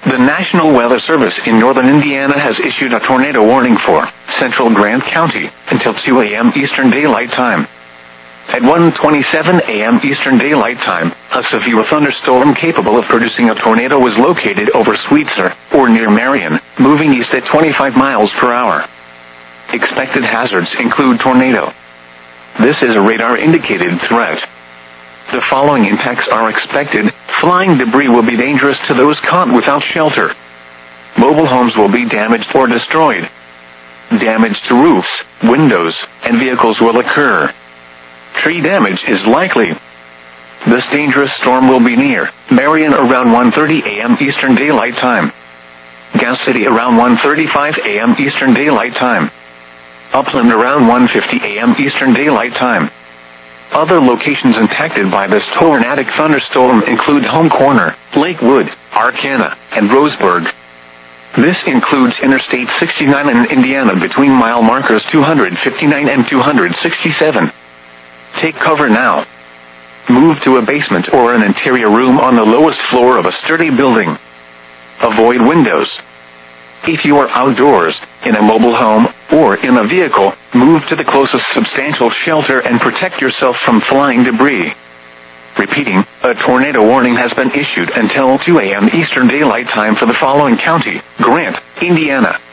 The National Weather Service in northern Indiana has issued a tornado warning for central Grant County until 2 a.m. Eastern Daylight Time. At 1:27 a.m. Eastern Daylight Time, a severe thunderstorm capable of producing a tornado was located over Sweetser, or near Marion, moving east at 25 miles per hour. Expected hazards include tornado. This is a radar-indicated threat. The following impacts are expected. Flying debris will be dangerous to those caught without shelter. Mobile homes will be damaged or destroyed. Damage to roofs, windows, and vehicles will occur. Tree damage is likely. This dangerous storm will be near Marion around 1:30 a.m. Eastern Daylight Time. Gas City around 1:35 a.m. Eastern Daylight Time. Upland around 1:50 a.m. Eastern Daylight Time. Other locations impacted by this tornadic thunderstorm include Home Corner, Lakewood, Arcana, and Roseburg. This includes Interstate 69 in Indiana between mile markers 259 and 267. Take cover now. Move to a basement or an interior room on the lowest floor of a sturdy building. Avoid windows. If you are outdoors, in a mobile home, or in a vehicle, move to the closest substantial shelter and protect yourself from flying debris. Repeating, a tornado warning has been issued until 2 a.m. Eastern Daylight Time for the following county: Grant, Indiana,